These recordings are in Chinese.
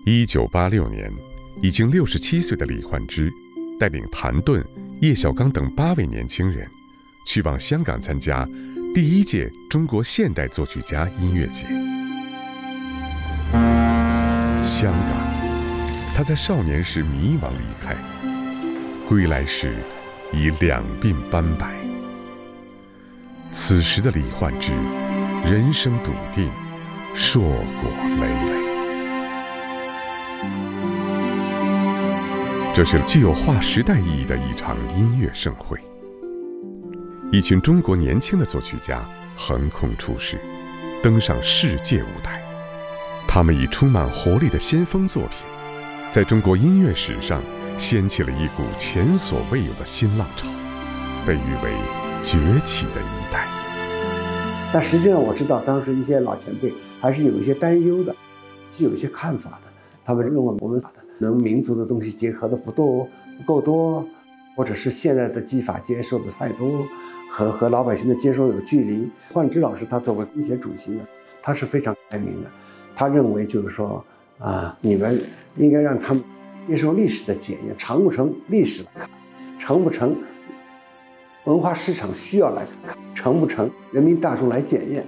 1986年，已经67岁的李焕之带领谭盾、叶小刚等8位年轻人去往香港参加第1届中国现代作曲家音乐节。香港，他在少年时迷惘离开，归来时已两鬓斑白。此时的李焕之，人生笃定，硕果累累。这是具有划时代意义的一场音乐盛会。一群中国年轻的作曲家横空出世，登上世界舞台。他们以充满活力的先锋作品，在中国音乐史上掀起了一股前所未有的新浪潮，被誉为崛起的一代。 但实际上我知道当时一些老前辈还是有一些担忧的，是有一些看法的。他们认为我们能民族的东西结合的不够多，或者是现在的技法接受的太多，和老百姓的接受有距离。焕之老师他作为工协主席呢，他是非常开明的。他认为就是说你们应该让他们接受历史的检验，成不成历史来看，成不成文化市场需要来看，成不成人民大众来检验。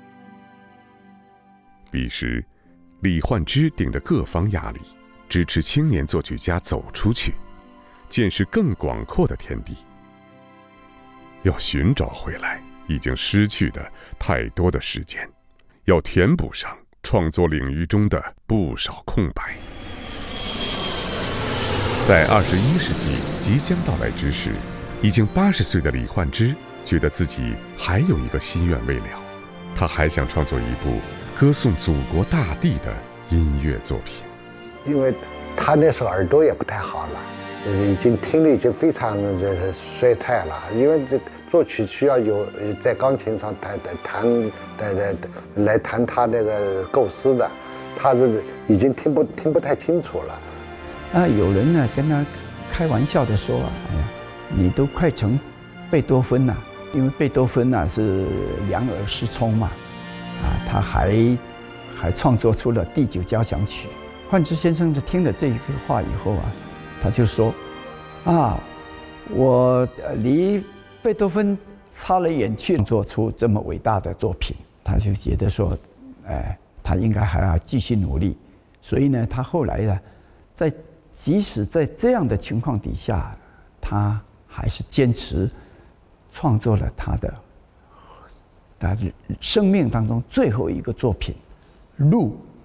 彼时，李焕之顶着各方压力，支持青年作曲家走出去，见识更广阔的天地。要寻找回来已经失去的太多的时间，要填补上创作领域中的不少空白。在21世纪即将到来之时，已经80岁的李焕之觉得自己还有一个心愿未了，他还想创作一部歌颂祖国大地的音乐作品。 因为他那时候耳朵也不太好了，已经听力已经非常衰退了，因为这作曲需要有在钢琴上来弹他那个构思的，他是已经听不太清楚了。 有人呢跟他开玩笑的说哎呀，你都快成贝多芬了，因为贝多芬是两耳失聪嘛，他还创作出了第9交响曲。焕之先生就听了这一句话以后他就说我离贝多芬差了远去，做出这么伟大的作品，他就觉得说他应该还要继续努力。所以呢，他后来呢，即使在这样的情况底下，他还是坚持创作了他生命当中最后一个作品《路》。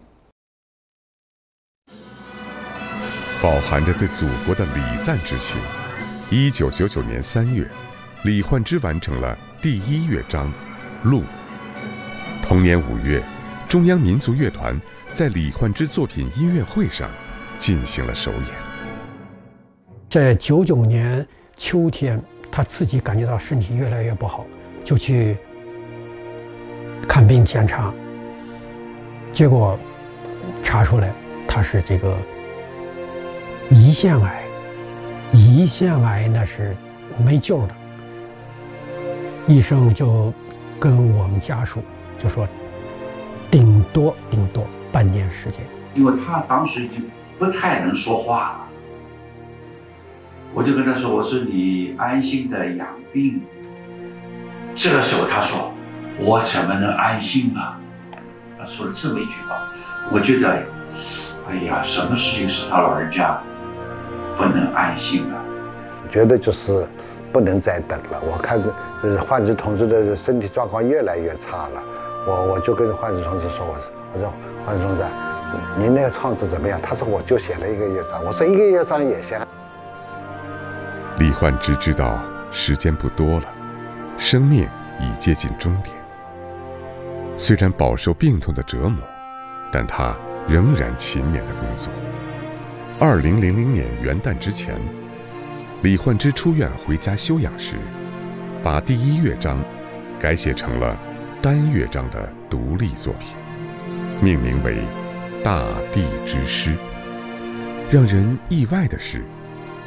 饱含着对祖国的礼赞之情，1999年3月，李焕之完成了第1乐章《路》。同年5月，中央民族乐团在李焕之作品音乐会上进行了首演。 在99年秋天，他自己感觉到身体越来越不好，就去看病检查，结果查出来他是这个胰腺癌。胰腺癌那是没救的，医生就跟我们家属就说顶多半年时间。 因为他当时已经不太能说话了，我就跟他说，我说你安心的养病。这个时候他说，我怎么能安心呢？他说了这么一句话，我觉得哎呀，什么事情是他老人家不能安心的？ 觉得就是不能再等了。我看焕之同志的身体状况越来越差了，我就跟焕之同志说，我说焕之同志，您那个创作怎么样？他说我就写了1个乐章。我说1个乐章也行。 李焕之知道时间不多了，生命已接近终点。虽然饱受病痛的折磨，但他仍然勤勉地工作。2000年元旦之前，李焕之出院回家休养时，把第1乐章改写成了单乐章的独立作品，命名为《大地之诗》。让人意外的是，